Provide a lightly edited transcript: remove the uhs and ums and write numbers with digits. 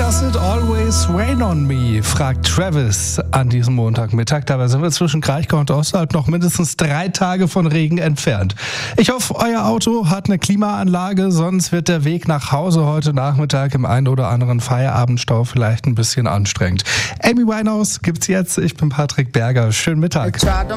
Does it always rain on me? Fragt Travis an diesem Montagmittag. Dabei sind wir zwischen Kraichgau und Osterholz noch mindestens 3 Tage von Regen entfernt. Ich hoffe, euer Auto hat eine Klimaanlage, sonst wird der Weg nach Hause heute Nachmittag im einen oder anderen Feierabendstau vielleicht ein bisschen anstrengend. Amy Winehouse gibt's jetzt. Ich bin Patrick Berger. Schönen Mittag.